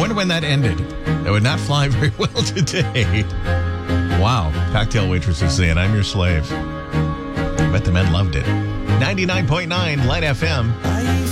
wonder when that ended. That would not fly very well today. Wow. Cocktail waitresses saying, I'm your slave. I bet the men loved it. 99.9 Light FM.